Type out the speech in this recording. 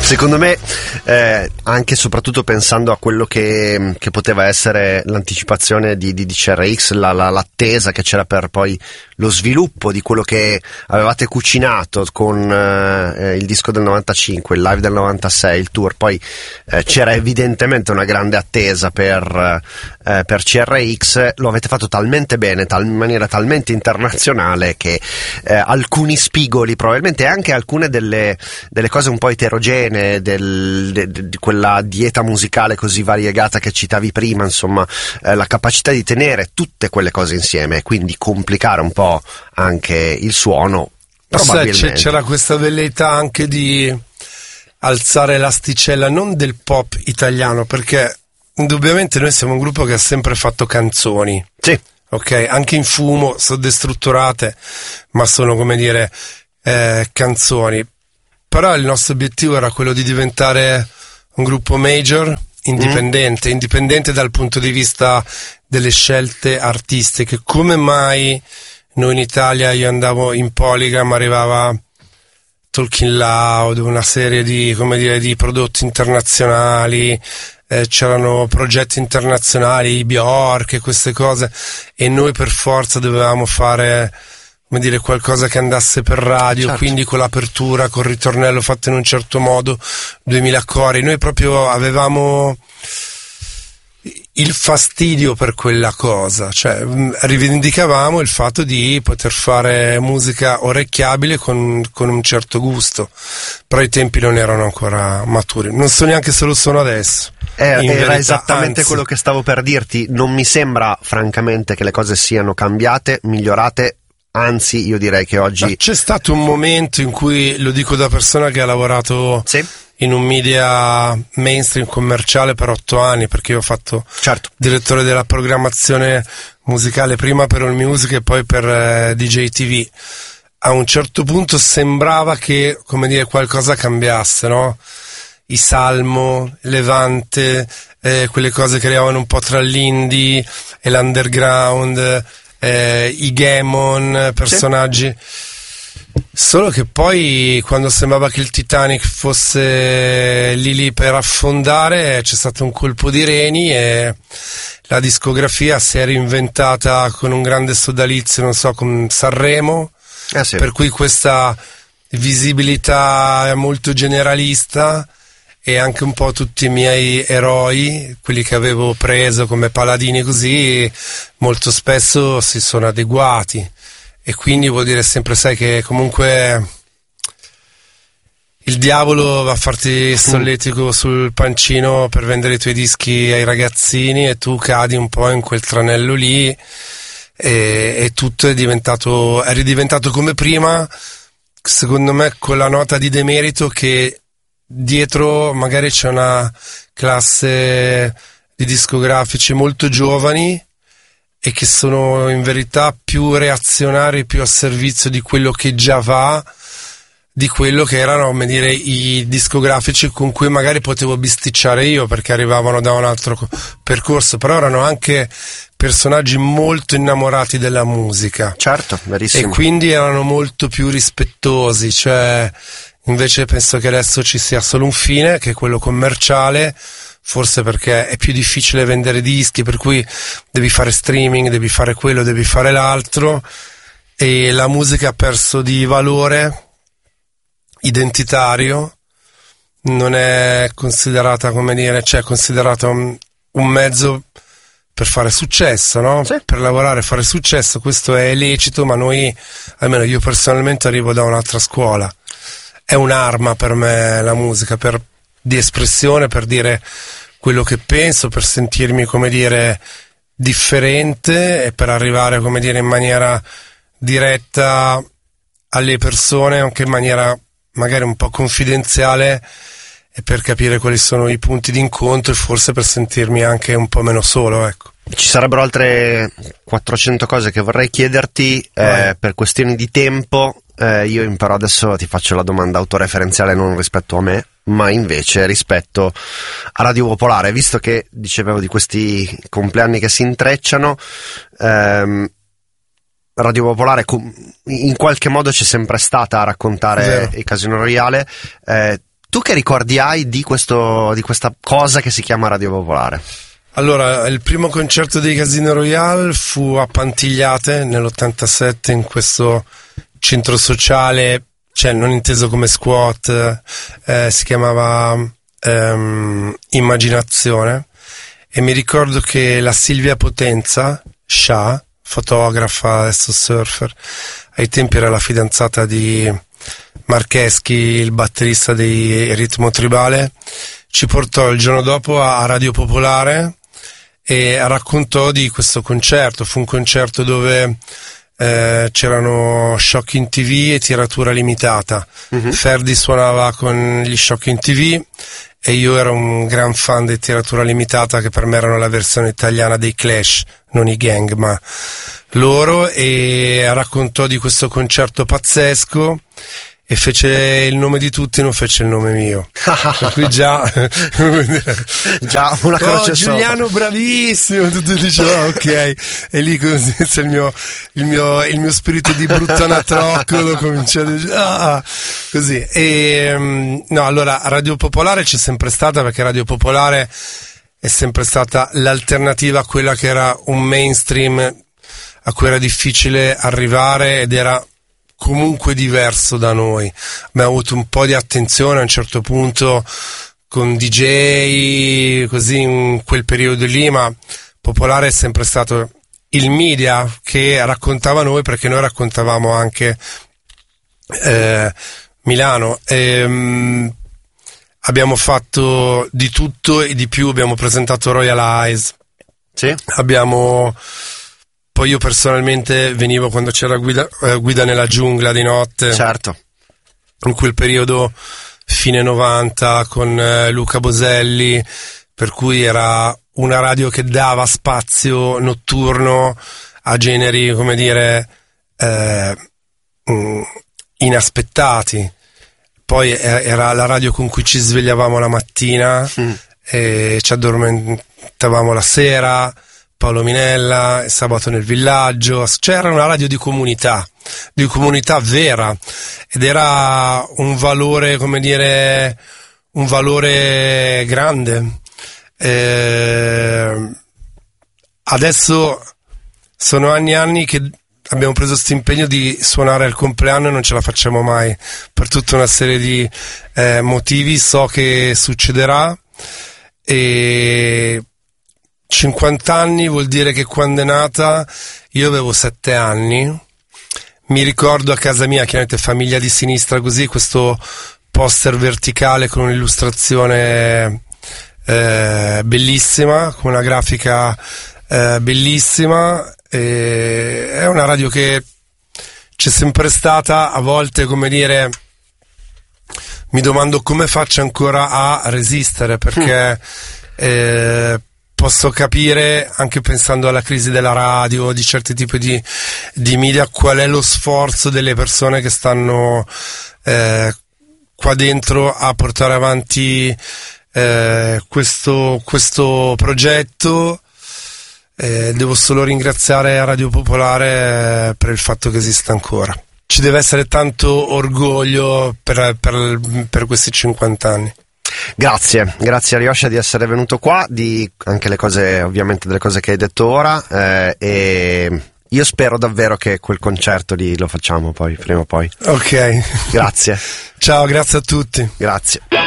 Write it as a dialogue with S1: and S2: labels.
S1: Secondo me, anche e soprattutto pensando a quello che poteva essere l'anticipazione di CRX, l'attesa che c'era per poi lo sviluppo di quello che avevate cucinato con il disco del 95, il live del 96, il tour, poi c'era evidentemente una grande attesa per CRX. Lo avete fatto talmente bene, in maniera talmente internazionale, che alcuni spigoli, probabilmente anche alcune delle cose un po' eterogenee di quella dieta musicale così variegata che citavi prima, insomma, la capacità di tenere tutte quelle cose insieme e quindi complicare un po' anche il suono, probabilmente.
S2: C'era questa velleità anche di alzare l'asticella, non del pop italiano, perché indubbiamente noi siamo un gruppo che ha sempre fatto canzoni.
S1: Sì.
S2: Ok, anche in Fumo sono destrutturate, ma sono, come dire, canzoni. Però il nostro obiettivo era quello di diventare un gruppo major, indipendente dal punto di vista delle scelte artistiche. Come mai noi in Italia, io andavo in Polygram, arrivava Talking Loud, una serie di, come dire, di prodotti internazionali, c'erano progetti internazionali, Bjork e queste cose, e noi per forza dovevamo fare, come dire, qualcosa che andasse per radio, certo. Quindi con l'apertura, col ritornello fatto in un certo modo, 2000 cori. Noi proprio avevamo il fastidio per quella cosa, cioè rivendicavamo il fatto di poter fare musica orecchiabile con un certo gusto, però i tempi non erano ancora maturi, non so neanche se lo sono adesso.
S1: Era
S2: verità,
S1: esattamente quello che stavo per dirti. Non mi sembra francamente che le cose siano cambiate, migliorate. Anzi, io direi che oggi
S2: c'è stato un momento in cui, lo dico da persona che ha lavorato in un media mainstream commerciale per 8 anni, perché io ho fatto direttore della programmazione musicale prima per All Music e poi per DJ TV. A un certo punto sembrava che, come dire, qualcosa cambiasse, no? I Salmo, Levante, quelle cose che arrivavano un po' tra l'indie e l'underground, i Gammon, personaggi. Solo che poi, quando sembrava che il Titanic fosse lì per affondare, c'è stato un colpo di reni e la discografia si è reinventata con un grande sodalizio, non so, con Sanremo, per cui questa visibilità molto generalista, e anche un po' tutti i miei eroi, quelli che avevo preso come paladini così, molto spesso si sono adeguati, e quindi vuol dire sempre, sai, che comunque il diavolo va a farti solletico sul pancino per vendere i tuoi dischi ai ragazzini, e tu cadi un po' in quel tranello lì, e tutto è ridiventato come prima, secondo me, con la nota di demerito che dietro magari c'è una classe di discografici molto giovani e che sono in verità più reazionari, più a servizio di quello che già va, di quello che erano, come dire, i discografici con cui magari potevo bisticciare io, perché arrivavano da un altro percorso, però erano anche personaggi molto innamorati della musica.
S1: Certo, verissimo.
S2: E quindi erano molto più rispettosi, cioè invece penso che adesso ci sia solo un fine, che è quello commerciale, forse perché è più difficile vendere dischi, per cui devi fare streaming, devi fare quello, devi fare l'altro, e la musica ha perso di valore identitario, non è considerata, come dire, cioè è considerata un mezzo per fare successo, no? Sì. Per lavorare e fare successo. Questo è lecito, ma noi, almeno io personalmente, arrivo da un'altra scuola. È un'arma per me la musica, di espressione, per dire quello che penso, per sentirmi, come dire, differente, e per arrivare, come dire, in maniera diretta alle persone, anche in maniera magari un po' confidenziale, e per capire quali sono i punti di incontro, e forse per sentirmi anche un po' meno solo, ecco.
S1: Ci sarebbero altre 400 cose che vorrei chiederti, per questioni di tempo. Io però adesso ti faccio la domanda autoreferenziale, non rispetto a me, ma invece rispetto a Radio Popolare, visto che dicevo di questi compleanni che si intrecciano. Radio Popolare in qualche modo c'è sempre stata a raccontare il Casino Royale. Tu che ricordi hai di questa cosa che si chiama Radio Popolare?
S2: Allora, il primo concerto dei Casino Royale fu a Pantigliate nell'87 in questo centro sociale, cioè non inteso come squat, si chiamava Immaginazione, e mi ricordo che la Silvia Potenza, Scià, fotografa, adesso surfer, ai tempi era la fidanzata di Marcheschi, il batterista di Ritmo Tribale, ci portò il giorno dopo a Radio Popolare e raccontò di questo concerto. Fu un concerto dove c'erano Shocking TV e Tiratura Limitata. Ferdi suonava con gli Shocking TV e io ero un gran fan di Tiratura Limitata, che per me erano la versione italiana dei Clash, non i Gang ma loro, e raccontò di questo concerto pazzesco e fece il nome di tutti, non fece il nome mio. Per cui già
S1: una croce
S2: Giuliano
S1: sopra.
S2: Bravissimo, tutti dicevano ok, e lì così c'è il mio spirito di brutto natroccolo comincia a dire così. E no, allora Radio Popolare c'è sempre stata, perché Radio Popolare è sempre stata l'alternativa a quella che era un mainstream a cui era difficile arrivare ed era comunque diverso da noi. Abbiamo avuto un po' di attenzione a un certo punto con DJ, così in quel periodo lì, ma Popolare è sempre stato il media che raccontava noi, perché noi raccontavamo anche Milano. Abbiamo fatto di tutto e di più, abbiamo presentato Royal Eyes,
S1: sì.
S2: Poi io personalmente venivo quando c'era Guida nella giungla di notte.
S1: Certo.
S2: In quel periodo fine 90 con Luca Boselli, per cui era una radio che dava spazio notturno a generi, come dire, inaspettati. Poi era la radio con cui ci svegliavamo la mattina e ci addormentavamo la sera. Paolo Minella, Sabato nel villaggio, c'era una radio di comunità vera, ed era un valore, come dire, un valore grande. Adesso sono anni e anni che abbiamo preso questo impegno di suonare al compleanno e non ce la facciamo mai, per tutta una serie di motivi. So che succederà, e 50 anni vuol dire che quando è nata io avevo 7 anni. Mi ricordo a casa mia, chiaramente famiglia di sinistra così, questo poster verticale con un'illustrazione bellissima, con una grafica bellissima. È una radio che c'è sempre stata. A volte, come dire, mi domando come faccia ancora a resistere, perché posso capire, anche pensando alla crisi della radio, di certi tipi di media, qual è lo sforzo delle persone che stanno qua dentro a portare avanti questo progetto. Devo solo ringraziare Radio Popolare per il fatto che esista ancora. Ci deve essere tanto orgoglio per questi 50 anni.
S1: Grazie Alyosha di essere venuto qua, di anche le cose, ovviamente delle cose che hai detto ora, e io spero davvero che quel concerto lì lo facciamo poi, prima o poi.
S2: Ok.
S1: Grazie.
S2: Ciao, grazie a tutti.
S1: Grazie.